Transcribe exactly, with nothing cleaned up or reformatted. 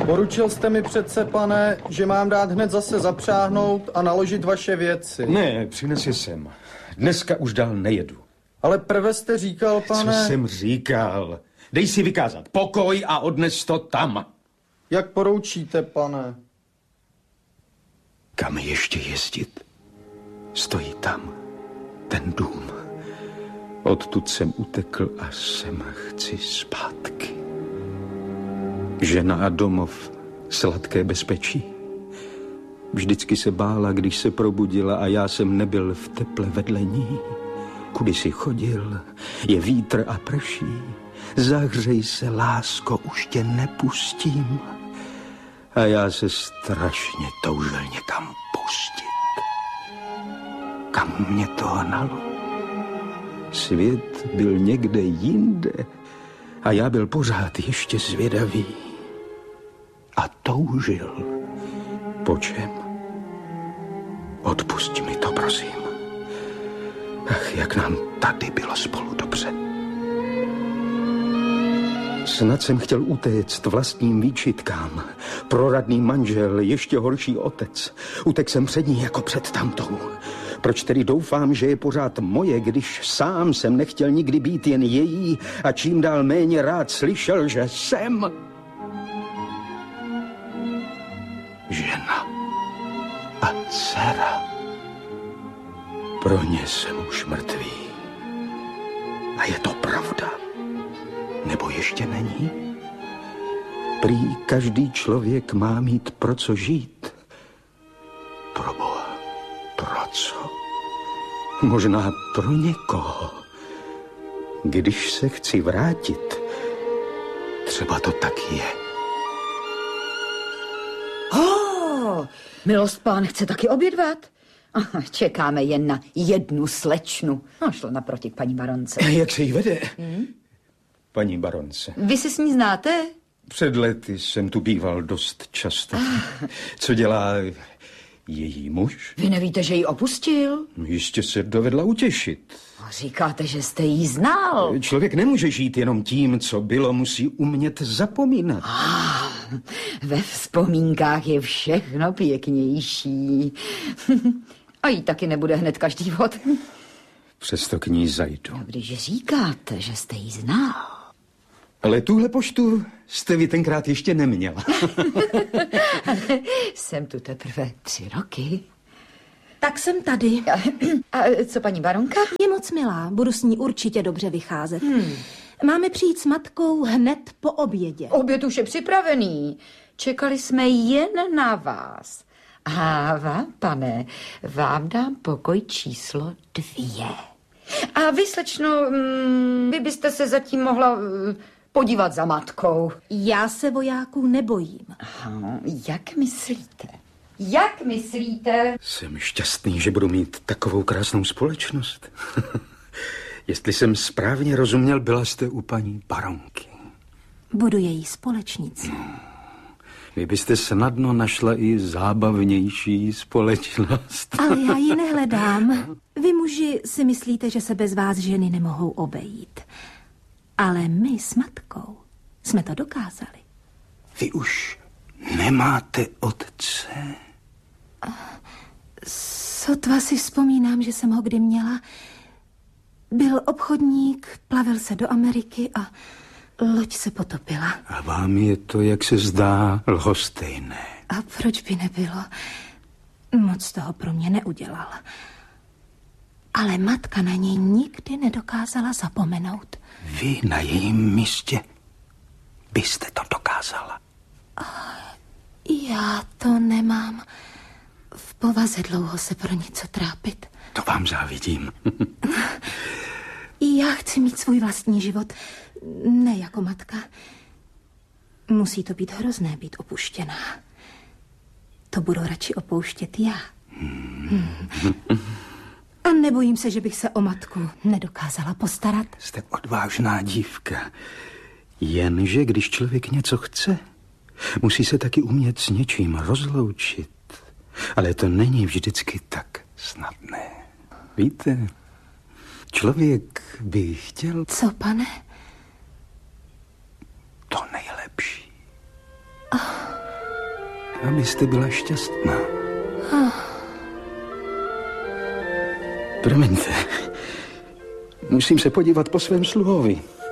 Poručil jste mi přece, pane, že mám dát hned zase zapřáhnout a naložit vaše věci. Ne, přinesi sem. Dneska už dál nejedu. Ale prve jste říkal, pane... Co jsem říkal? Dej si vykázat pokoj a odnes to tam. Jak poroučíte, pane? Kam ještě jezdit? Stojí tam ten dům. Odtud jsem utekl a sem chci zpátky. Žena a domov, sladké bezpečí. Vždycky se bála, když se probudila a já jsem nebyl v teple vedle ní. Kudy si chodil, je vítr a prší. Zahřej se, lásko, už tě nepustím. A já se strašně toužil někam pustit. Kam mě to hnalo? Svět byl někde jinde a já byl pořád ještě zvědavý. A toužil. Po čem? Odpusť mi to, prosím. Ach, jak nám tady bylo spolu dobře. Snad jsem chtěl utéct vlastním výčitkám. Proradný manžel, ještě horší otec. Utek jsem před ní jako před tamtou. Proč tedy doufám, že je pořád moje, když sám jsem nechtěl nikdy být jen její a čím dál méně rád slyšel, že jsem žena a dcera. Pro ně jsem už mrtvý. A je to pravda? Nebo ještě není? Prý každý člověk má mít pro co žít. Pro Boha, pro co? Možná pro někoho. Když se chci vrátit, třeba to tak je. Oh, milost pán chce taky obědvat. Aha, čekáme jen na jednu slečnu. No, šlo naproti k paní baronce. Jak se jí vede? Hmm? Paní baronce. Vy se s ní znáte? Před lety jsem tu býval dost často. Ah. Co dělá její muž? Vy nevíte, že ji opustil? Jistě se dovedla utěšit. Říkáte, že jste jí znal. Člověk nemůže žít jenom tím, co bylo, musí umět zapomínat. Ah, ve vzpomínkách je všechno pěknější. A jí taky nebude hned každý vod. Přesto k ní zajdu. No, když říkáte, že jste jí znal. Ale tuhle poštu jste vy tenkrát ještě neměla. Jsem tu teprve tři roky. Tak jsem tady. A, a co paní baronka? Je moc milá, budu s ní určitě dobře vycházet. Hmm. Máme přijít s matkou hned po obědě. Oběd už je připravený. Čekali jsme jen na vás. A vám, pane, vám dám pokoj číslo dvě. A vy, slečno, vy byste se zatím mohla podívat za matkou. Já se vojáků nebojím. Aha, jak myslíte? Jak myslíte? Jsem šťastný, že budu mít takovou krásnou společnost. Jestli jsem správně rozuměl, byla jste u paní baronky. Budu její společnicí. No, vy byste snadno našla i zábavnější společnost. Ale já ji nehledám. Vy muži si myslíte, že se bez vás ženy nemohou obejít. Ale my s matkou jsme to dokázali. Vy už nemáte otce? Sotva si vzpomínám, že jsem ho kdy měla. Byl obchodník, plavil se do Ameriky a loď se potopila. A vám je to, jak se zdá, lhostejné. A proč by nebylo? Moc toho pro mě neudělal. Ale matka na něj nikdy nedokázala zapomenout. Vy na jejím místě byste to dokázala. Já to nemám v povaze dlouho se pro něco trápit. To vám závidím. Já chci mít svůj vlastní život, ne jako matka. Musí to být hrozné být opuštěná. To budu radši opouštět já. Hmm. A nebojím se, že bych se o matku nedokázala postarat. Jste odvážná dívka. Jenže když člověk něco chce, musí se taky umět s něčím rozloučit. Ale to není vždycky tak snadné. Víte, člověk by chtěl... Co, pane? To nejlepší. Oh. abyste byla šťastná. Promiňte, musím se podívat po svém sluhovi.